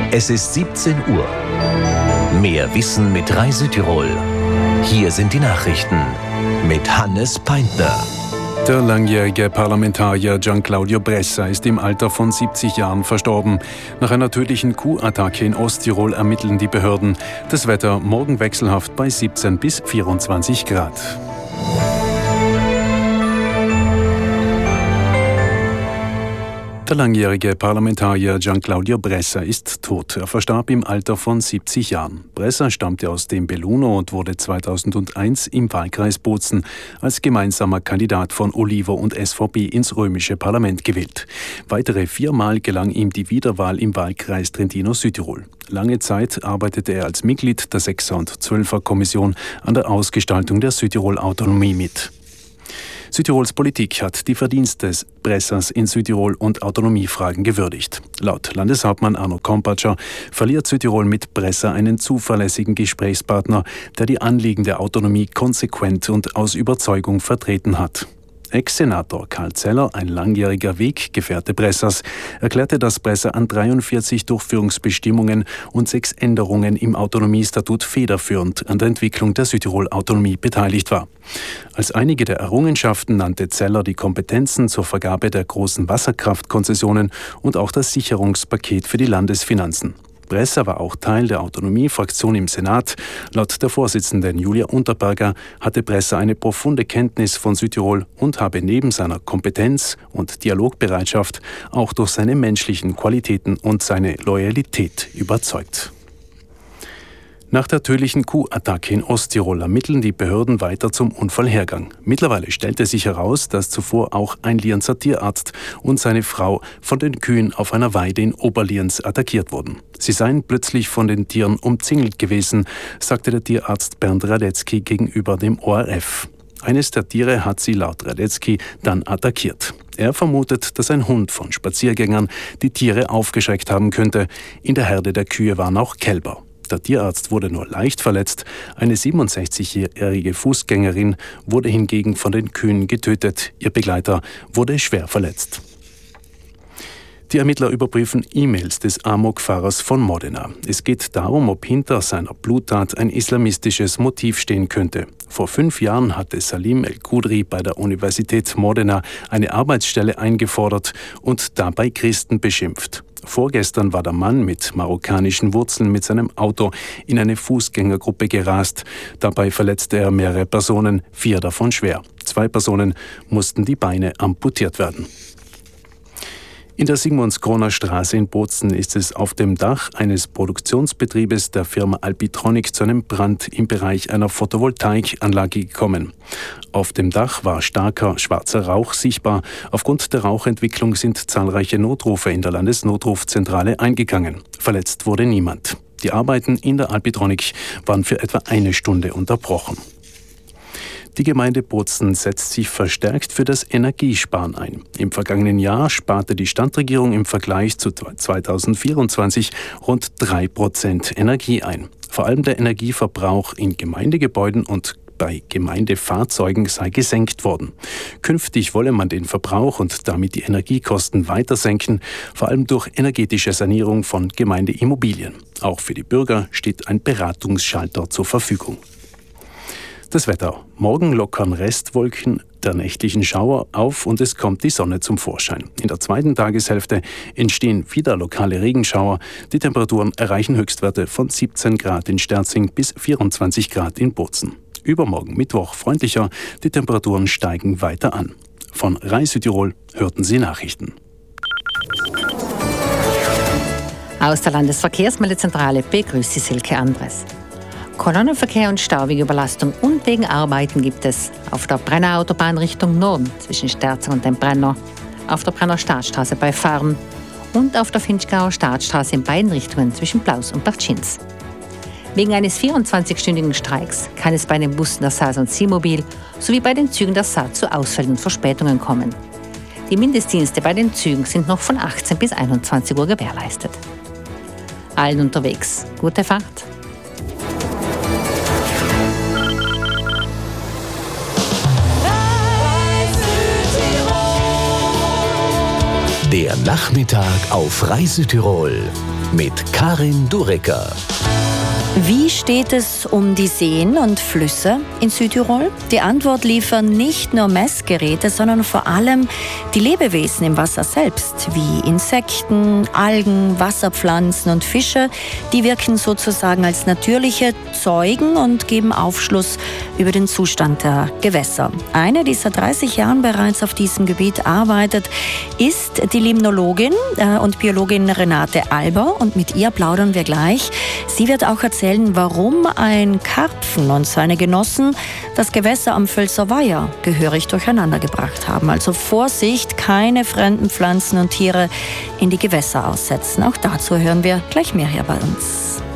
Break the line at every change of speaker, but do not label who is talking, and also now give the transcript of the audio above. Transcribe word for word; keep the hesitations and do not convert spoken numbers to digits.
Es ist siebzehn Uhr. Mehr Wissen mit Rai Südtirol. Hier sind die Nachrichten mit Hannes Peintner.
Der langjährige Parlamentarier Gianclaudio Bressa ist im Alter von siebzig Jahren verstorben. Nach einer tödlichen Kuhattacke in Osttirol ermitteln die Behörden. Das Wetter morgen wechselhaft bei siebzehn bis vierundzwanzig Grad. Der langjährige Parlamentarier Gianclaudio Bressa ist tot. Er verstarb im Alter von siebzig Jahren. Bressa stammte aus dem Belluno und wurde zweitausendeins im Wahlkreis Bozen als gemeinsamer Kandidat von Olivo und S V P ins römische Parlament gewählt. Weitere viermal gelang ihm die Wiederwahl im Wahlkreis Trentino-Südtirol. Lange Zeit arbeitete er als Mitglied der Sechser- und Zwölfer-Kommission an der Ausgestaltung der Südtirol-Autonomie mit. Südtirols Politik hat die Verdienste Bressas in Südtirol und Autonomiefragen gewürdigt. Laut Landeshauptmann Arno Kompatscher verliert Südtirol mit Bressa einen zuverlässigen Gesprächspartner, der die Anliegen der Autonomie konsequent und aus Überzeugung vertreten hat. Ex-Senator Karl Zeller, ein langjähriger Weggefährte Bressas, erklärte, dass Bressa an dreiundvierzig Durchführungsbestimmungen und sechs Änderungen im Autonomiestatut federführend an der Entwicklung der Südtirol-Autonomie beteiligt war. Als einige der Errungenschaften nannte Zeller die Kompetenzen zur Vergabe der großen Wasserkraftkonzessionen und auch das Sicherungspaket für die Landesfinanzen. Bressa war auch Teil der Autonomiefraktion im Senat. Laut der Vorsitzenden Julia Unterberger hatte Bressa eine profunde Kenntnis von Südtirol und habe neben seiner Kompetenz und Dialogbereitschaft auch durch seine menschlichen Qualitäten und seine Loyalität überzeugt. Nach der tödlichen Kuhattacke in Osttirol ermitteln die Behörden weiter zum Unfallhergang. Mittlerweile stellte sich heraus, dass zuvor auch ein Lienzer Tierarzt und seine Frau von den Kühen auf einer Weide in Oberlienz attackiert wurden. Sie seien plötzlich von den Tieren umzingelt gewesen, sagte der Tierarzt Bernd Radetzky gegenüber dem O R F. Eines der Tiere hat sie laut Radetzky dann attackiert. Er vermutet, dass ein Hund von Spaziergängern die Tiere aufgeschreckt haben könnte. In der Herde der Kühe waren auch Kälber. Der Tierarzt wurde nur leicht verletzt. Eine siebenundsechzigjährige Fußgängerin wurde hingegen von den Kühen getötet. Ihr Begleiter wurde schwer verletzt. Die Ermittler überprüfen E-Mails des Amok-Fahrers von Modena. Es geht darum, ob hinter seiner Bluttat ein islamistisches Motiv stehen könnte. Vor fünf Jahren hatte Salim El-Kudri bei der Universität Modena eine Arbeitsstelle eingefordert und dabei Christen beschimpft. Vorgestern war der Mann mit marokkanischen Wurzeln mit seinem Auto in eine Fußgängergruppe gerast. Dabei verletzte er mehrere Personen, vier davon schwer. Zwei Personen mussten die Beine amputiert werden. In der Sigmundskroner Straße in Bozen ist es auf dem Dach eines Produktionsbetriebes der Firma Alpitronic zu einem Brand im Bereich einer Photovoltaikanlage gekommen. Auf dem Dach war starker schwarzer Rauch sichtbar. Aufgrund der Rauchentwicklung sind zahlreiche Notrufe in der Landesnotrufzentrale eingegangen. Verletzt wurde niemand. Die Arbeiten in der Alpitronic waren für etwa eine Stunde unterbrochen. Die Gemeinde Bozen setzt sich verstärkt für das Energiesparen ein. Im vergangenen Jahr sparte die Stadtregierung im Vergleich zu zweitausendvierundzwanzig rund drei Prozent Energie ein. Vor allem der Energieverbrauch in Gemeindegebäuden und bei Gemeindefahrzeugen sei gesenkt worden. Künftig wolle man den Verbrauch und damit die Energiekosten weiter senken, vor allem durch energetische Sanierung von Gemeindeimmobilien. Auch für die Bürger steht ein Beratungsschalter zur Verfügung. Das Wetter. Morgen lockern Restwolken der nächtlichen Schauer auf und es kommt die Sonne zum Vorschein. In der zweiten Tageshälfte entstehen wieder lokale Regenschauer. Die Temperaturen erreichen Höchstwerte von siebzehn Grad in Sterzing bis vierundzwanzig Grad in Bozen. Übermorgen Mittwoch freundlicher, die Temperaturen steigen weiter an. Von Rai Südtirol hörten Sie Nachrichten.
Aus der Landesverkehrsmeldezentrale begrüßt Sie Silke Andres. Kolonnenverkehr und Stauwegeüberlastung und wegen Arbeiten gibt es auf der Brenner Autobahn Richtung Norden zwischen Sterzing und dem Brenner, auf der Brenner Startstraße bei Farn und auf der Finchgauer Startstraße in beiden Richtungen zwischen Blaus und Bartschins. Wegen eines vierundzwanzigstündigen Streiks kann es bei den Bussen der S A S und Seemobil sowie bei den Zügen der S A Z zu Ausfällen und Verspätungen kommen. Die Mindestdienste bei den Zügen sind noch von achtzehn bis einundzwanzig Uhr gewährleistet. Allen unterwegs gute Fahrt!
Der Nachmittag auf Rai Südtirol. mit Karin Durecker.
Wie steht es um die Seen und Flüsse in Südtirol? Die Antwort liefern nicht nur Messgeräte, sondern vor allem die Lebewesen im Wasser selbst, wie Insekten, Algen, Wasserpflanzen und Fische. Die wirken sozusagen als natürliche Zeugen und geben Aufschluss über den Zustand der Gewässer. Eine, die seit dreißig Jahren bereits auf diesem Gebiet arbeitet, ist die Limnologin und Biologin Renate Alber, und mit ihr plaudern wir gleich. Sie wird auch erzählen, warum ein Karpfen und seine Genossen das Gewässer am Völzer Weiher gehörig durcheinander gebracht haben. Also Vorsicht, keine fremden Pflanzen und Tiere in die Gewässer aussetzen. Auch dazu hören wir gleich mehr hier bei uns.